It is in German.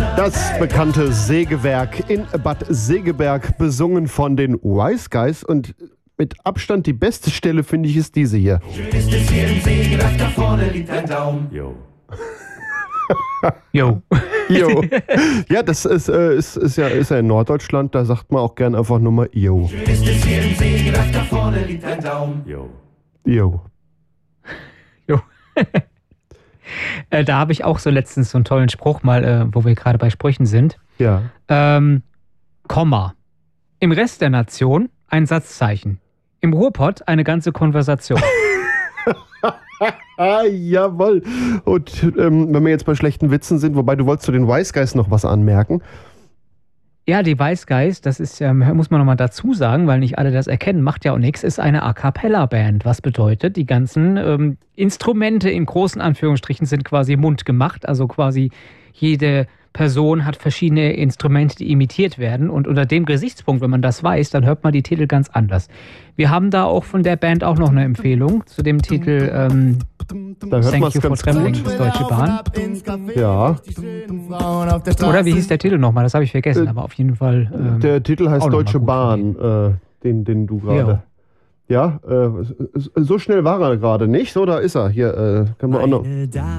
Das bekannte Sägewerk in Bad Segeberg, besungen von den Wise Guys. Und mit Abstand die beste Stelle, finde ich, ist diese hier. Schön ist es hier im Sägewerk, da vorne liegt ein Daumen. Jo. Jo. Jo. Ja, das ist ja in Norddeutschland, da sagt man auch gern einfach nur mal Jo. Schön ist es hier im Sägewerk, da vorne liegt ein Daumen. Jo. Jo. Jo. Da habe ich auch so letztens so einen tollen Spruch mal, wo wir gerade bei Sprüchen sind. Ja. Komma. Im Rest der Nation ein Satzzeichen. Im Ruhrpott eine ganze Konversation. Ah, jawohl. Und wenn wir jetzt bei schlechten Witzen sind, wobei du wolltest zu den Wise Guys noch was anmerken. Ja, die Wise Guys, das ist, muss man nochmal dazu sagen, weil nicht alle das erkennen, macht ja auch nichts, ist eine A-Cappella-Band. Was bedeutet, die ganzen Instrumente in großen Anführungsstrichen sind quasi mundgemacht, also quasi jede Person hat verschiedene Instrumente, die imitiert werden, und unter dem Gesichtspunkt, wenn man das weiß, dann hört man die Titel ganz anders. Wir haben da auch von der Band auch noch eine Empfehlung zu dem Titel Da hört Thank man's You for ganz Traveling, gut. das Deutsche Bahn. Ja. Oder wie hieß der Titel nochmal? Das habe ich vergessen, aber auf jeden Fall. Der Titel heißt auch noch mal Deutsche gut Bahn, den du gerade. Ja, so schnell war er gerade nicht. So, da ist er. Hier können wir auch noch.